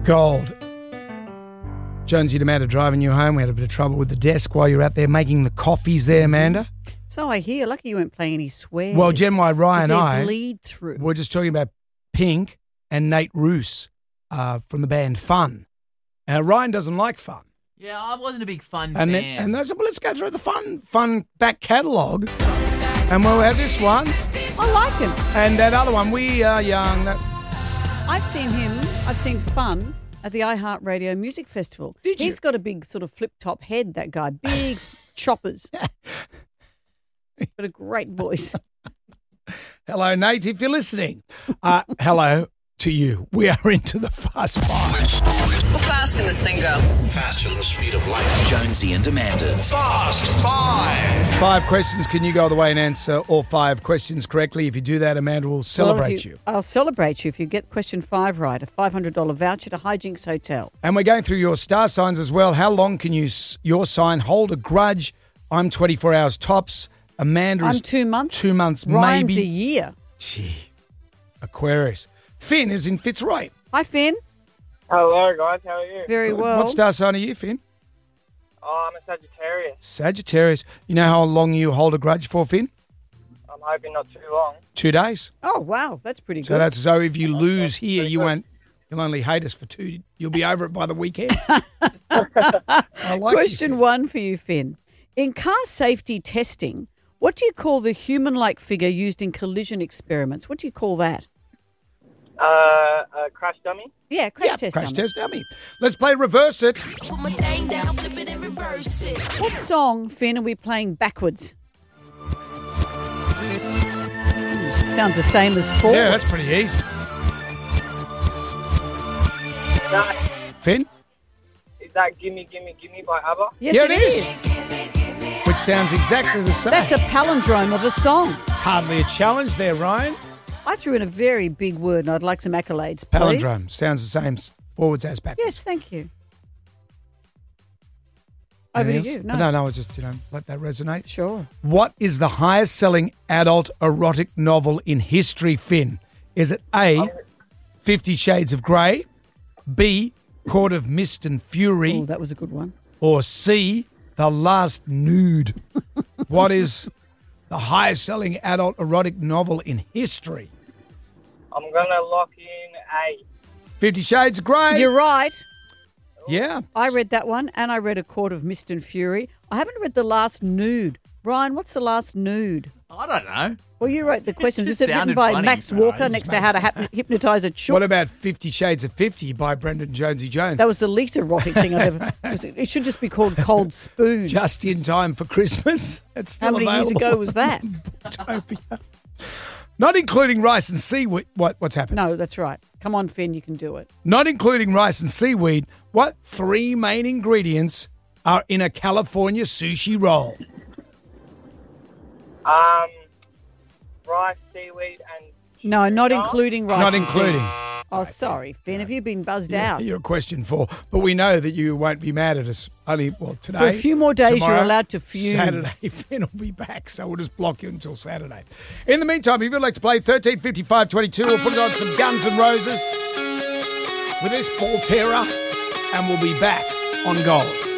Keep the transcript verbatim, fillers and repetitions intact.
Gold. Jonesy and Amanda driving you home. We had a bit of trouble with the desk while you were out there making the coffees there, Amanda. So I hear. Lucky you weren't playing any swears. Well, Jen, Y, Ryan and I bleed through. We're just talking about Pink and Nate Roos uh, from the band Fun. Uh, Ryan doesn't like Fun. Yeah, I wasn't a big Fun and fan. Then, and they said, well, let's go through the Fun Fun back catalogue. And we'll have this one. I like him. And that other one, We Are Young. That... I've seen him. I've seen Fun at the iHeartRadio Music Festival. Did you? He's got a big sort of flip-top head, that guy. Big choppers. Got a great voice. Hello, Nate, if you're listening. Uh, hello to you. We are into the Fast Five. How fast can this thing go? Faster than the speed of light. Jonesy and Amanda's Fast Five. Five questions. Can you go all the way and answer all five questions correctly? If you do that, Amanda will celebrate well, you, you. I'll celebrate you if you get question five right. A five hundred dollars voucher to Hijinks Hotel. And we're going through your star signs as well. How long can you your sign hold a grudge? I'm twenty-four hours tops. Amanda I'm is two months. Two months, Ryan's maybe. a year. Gee. Aquarius. Finn is in Fitzroy. Hi, Finn. Hello, guys. How are you? Very well. What star sign are you, Finn? Oh, I'm a Sagittarius. Sagittarius. You know how long you hold a grudge for, Finn? I'm hoping not too long. Two days. Oh, wow. That's pretty So good. that's so if you lose here, pretty you good. won't. You'll only hate us for two. You'll be over it by the weekend. I like Question you, one for you, Finn. In car safety testing, what do you call the human-like figure used in collision experiments? What do you call that? Uh, a crash dummy. Yeah, crash Yeah, test crash dummy. test dummy. Let's play Reverse It. What song, Finn, are we playing backwards? Sounds the same as forward. Yeah, that's pretty easy. That, Finn? is that Gimme, Gimme, Gimme by ABBA? Yes, Yeah, it it is. is. Which sounds exactly the same. That's a palindrome of a song. It's hardly a challenge there, Ryan. I threw in a very big word, and I'd like some accolades, please. Palindrome. Sounds the same s- forwards as backwards. Yes, thank you. Over to Anything you. else? No. no, no, I just, you know, let that resonate. Sure. What is the highest selling adult erotic novel in history, Finn? Is it A, Fifty Shades of Grey, B, Court of Mist and Fury, Oh, that was a good one. or C, The Last Nude? What is the highest selling adult erotic novel in history? I'm going to lock in A. Fifty Shades of Grey. You're right. Yeah. I read that one, and I read A Court of Mist and Fury. I haven't read The Last Nude. Ryan, what's The Last Nude? I don't know. Well, you wrote the questions. just Is it written sounded by funny. Max No, Walker just next to made How to it Hap- Hypnotise a Chook? What about Fifty Shades of Fifty by Brendan Jonesy Jones? That was the least erotic thing I've ever... it was- It should just be called Cold Spoon. Just in time for Christmas. It's still How many years available. ago was that? Booktopia. Not including rice and seaweed. What, what's happened? No, that's right. Come on, Finn, you can do it. Not including rice and seaweed, what three main ingredients are in a California sushi roll? Um, rice, seaweed, and... No, not No? including rice. Not and including. seaweed. Oh, sorry, Finn. Have you been buzzed Yeah, out? you're a question four. But we know that you won't be mad at us. Only, well, today. For a few more days, tomorrow, you're allowed to fume. Saturday, Finn will be back, so we'll just block you until Saturday. In the meantime, if you'd like to play thirteen fifty-five twenty-two, we'll put it on some Guns N' Roses with this ball terror, and we'll be back on Gold.